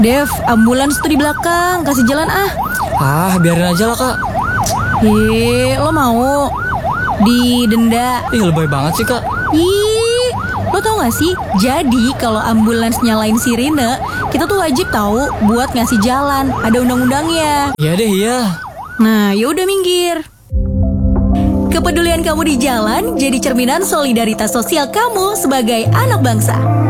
Dev, ambulans tuh di belakang, kasih jalan ah. Ah, biarin aja lah kak. Lo mau didenda? Ih, lebay banget sih kak. Lo tau gak sih? Jadi kalau ambulans nyalain sirine, kita tuh wajib tahu buat ngasih jalan. Ada undang-undangnya. Iya deh, iya. Nah, yaudah minggir. Kepedulian kamu di jalan jadi cerminan solidaritas sosial kamu sebagai anak bangsa.